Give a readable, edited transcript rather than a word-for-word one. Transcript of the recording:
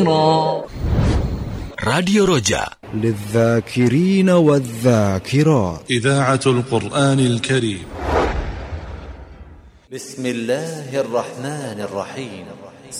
راديو رجاء للذاكرين والذاكرات، إذاعة القرآن الكريم. بسم الله الرحمن الرحيم.